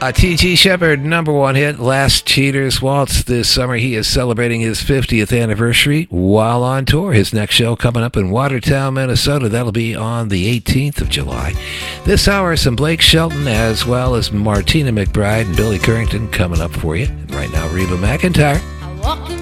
T.G. Shepherd, number one hit, Last Cheater's Waltz this summer. He is celebrating his 50th anniversary while on tour. His next show coming up in Watertown, Minnesota. That'll be on the 18th of July. This hour, some Blake Shelton as well as Martina McBride and Billy Currington coming up for you. And right now, Reba McEntire.